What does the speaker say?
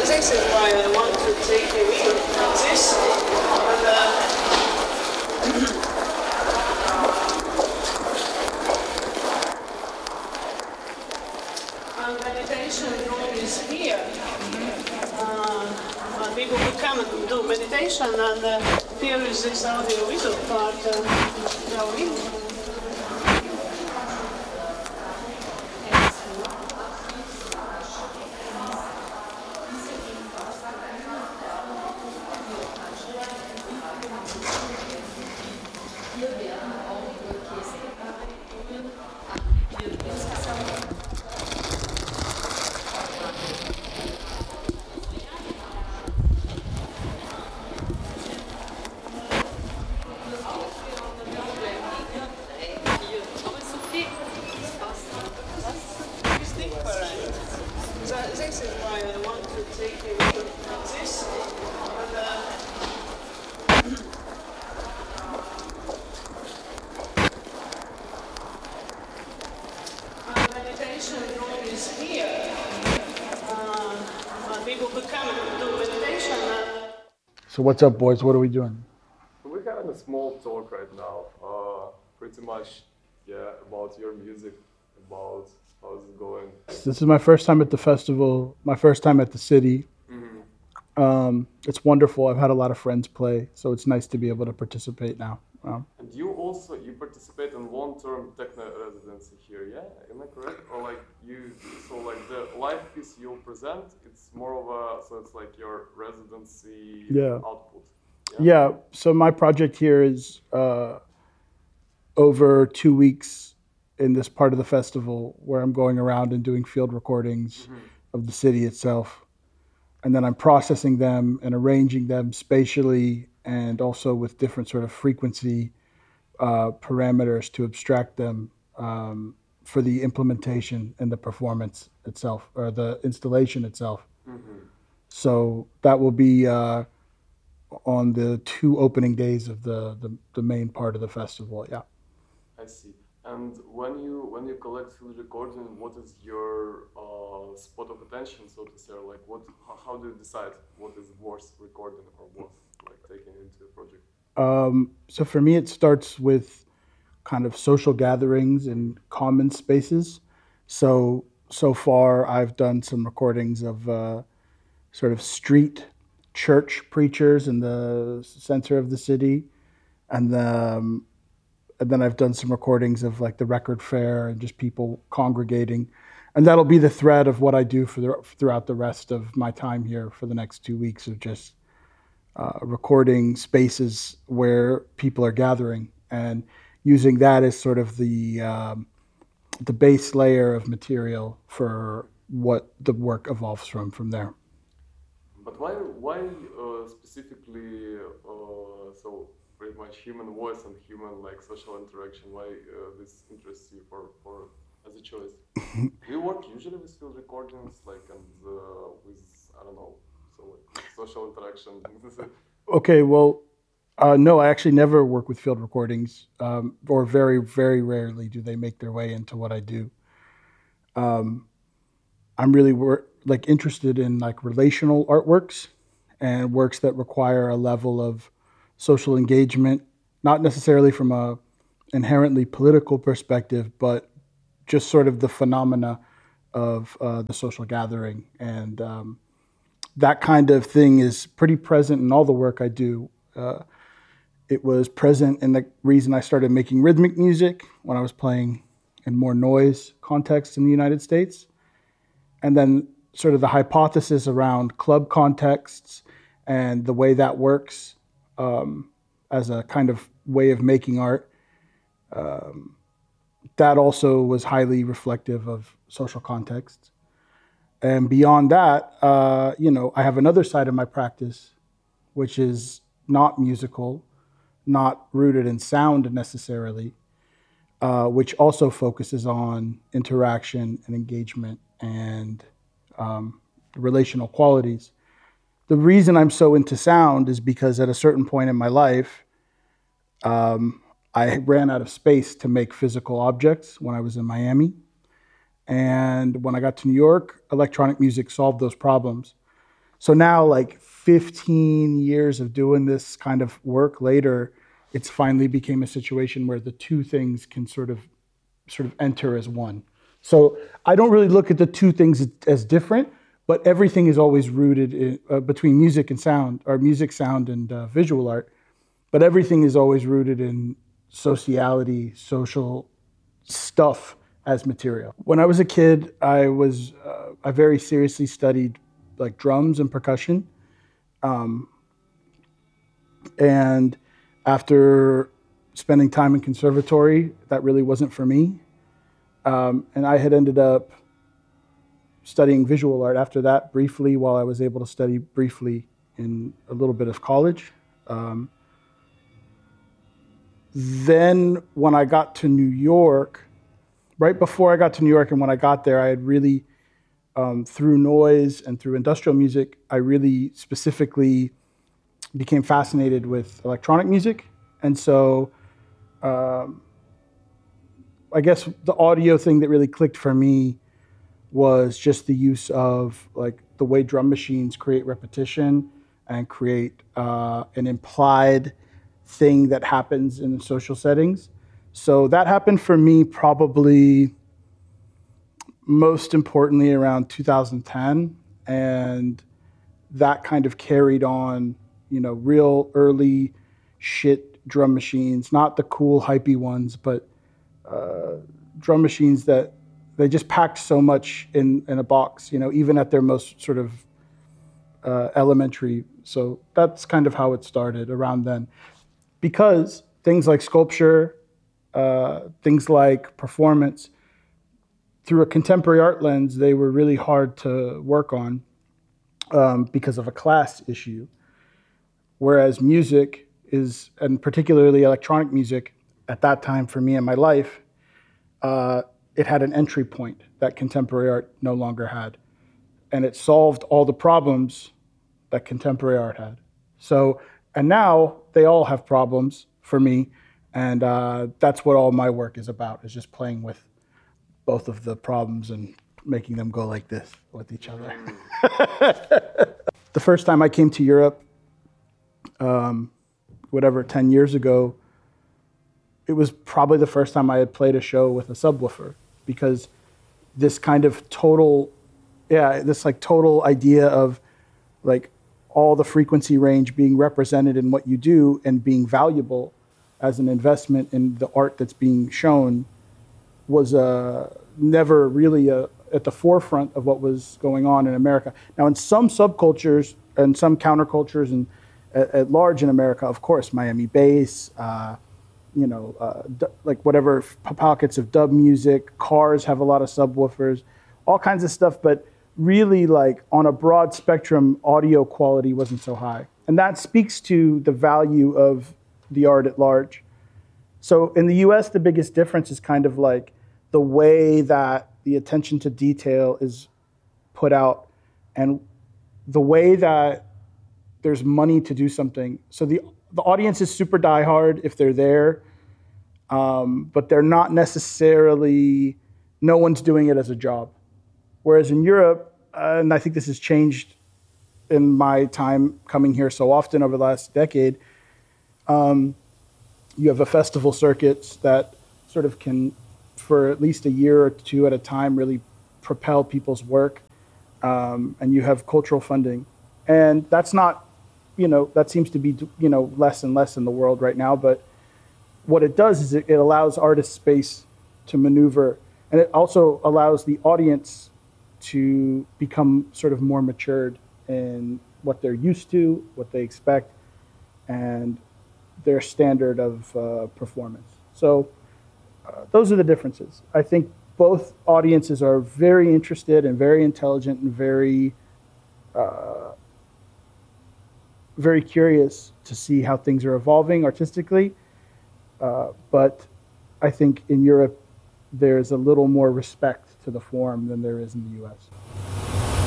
this is why I want to take a video of this. And meditation room is here. People could come and do meditation, and here is this audio-visual part. Now we. This is why I want to take a video of this. And meditation room is here. People could come and do meditation. So what's up, boys? What are we doing? We're having a small talk right now, pretty much, about your music, about how's it going. This is my first time at the festival, my first time at the city. Mm-hmm. It's wonderful. I've had a lot of friends play, so it's nice to be able to participate now. And you participate in long-term techno residency here, yeah? Am I correct? Or the live piece you'll present, it's more of so it's like your residency output. Yeah, so my project here is over 2 weeks in this part of the festival where I'm going around and doing field recordings of the city itself. And then I'm processing them and arranging them spatially and also with different sort of frequency parameters to abstract them for the implementation and the performance itself, or the installation itself. Mm-hmm. So that will be on the 2 opening days of the main part of the festival, yeah. I see. And when you collect field recording, what is your spot of attention, so to say? Or like how do you decide what is worth recording or worth like taking into a project? So for me, it starts with kind of social gatherings and common spaces. So far, I've done some recordings of sort of street church preachers in the center of the city, and then I've done some recordings of like the record fair and just people congregating, and that'll be the thread of what I do throughout the rest of my time here for the next 2 weeks, of just recording spaces where people are gathering and using that as sort of the base layer of material for what the work evolves from there. But why specifically so pretty much human voice and human like social interaction? Why this interests you for as a choice? Do you work usually with field recordings and with I don't know, so like social interaction? Okay, well, no, I actually never work with field recordings, or very, very rarely do they make their way into what I do. I'm really interested in like relational artworks and works that require a level of social engagement, not necessarily from a inherently political perspective, but just sort of the phenomena of the social gathering. And that kind of thing is pretty present in all the work I do. It was present in the reason I started making rhythmic music when I was playing in more noise contexts in the United States. And then sort of the hypothesis around club contexts and the way that works as a kind of way of making art, that also was highly reflective of social contexts. And beyond that, I have another side of my practice, which is not musical, not rooted in sound necessarily, which also focuses on interaction and engagement and relational qualities. The reason I'm so into sound is because at a certain point in my life, I ran out of space to make physical objects when I was in Miami. And when I got to New York, electronic music solved those problems. So now, like 15 years of doing this kind of work later, it's finally became a situation where the two things can sort of enter as one. So I don't really look at the two things as different, but everything is always rooted in, between music and sound, or music, sound, and visual art. But everything is always rooted in sociality, social stuff as material. When I was a kid, I very seriously studied like drums and percussion. And after spending time in conservatory, that really wasn't for me. And I had ended up studying visual art after that briefly, while I was able to study briefly in a little bit of college. Then when I got to New York, right before I got to New York and when I got there, I had really, through noise and through industrial music, I really specifically became fascinated with electronic music. And so I guess the audio thing that really clicked for me was just the use of like the way drum machines create repetition and create an implied thing that happens in social settings. So that happened for me probably most importantly around 2010. And that kind of carried on, real early shit drum machines, not the cool, hypey ones, but drum machines that they just packed so much in a box, even at their most sort of elementary. So that's kind of how it started around then. Because things like sculpture, things like performance, through a contemporary art lens, they were really hard to work on because of a class issue. Whereas music is, and particularly electronic music, at that time for me in my life, it had an entry point that contemporary art no longer had. And it solved all the problems that contemporary art had. So, and now they all have problems for me. And that's what all my work is about, is just playing with both of the problems and making them go like this with each other. The first time I came to Europe, 10 years ago, it was probably the first time I had played a show with a subwoofer, because this kind of total idea of like all the frequency range being represented in what you do and being valuable as an investment in the art that's being shown was never really at the forefront of what was going on in America. Now, in some subcultures and some countercultures and at large in America, of course, Miami bass, like whatever pockets of dub music, cars have a lot of subwoofers, all kinds of stuff, but really like on a broad spectrum, audio quality wasn't so high. And that speaks to the value of the art at large. So in the US, the biggest difference is kind of like the way that the attention to detail is put out and the way that there's money to do something. So the audience is super diehard if they're there, but they're not necessarily, no one's doing it as a job. Whereas in Europe, and I think this has changed in my time coming here so often over the last decade, you have a festival circuits that sort of can, for at least a year or two at a time, really propel people's work. And you have cultural funding. And that's not, that seems to be, less and less in the world right now. But what it does is it allows artists space to maneuver. And it also allows the audience to become sort of more matured in what they're used to, what they expect, and their standard of performance. So those are the differences. I think both audiences are very interested and very intelligent and very, very curious to see how things are evolving artistically. But I think in Europe, there's a little more respect to the form than there is in the US.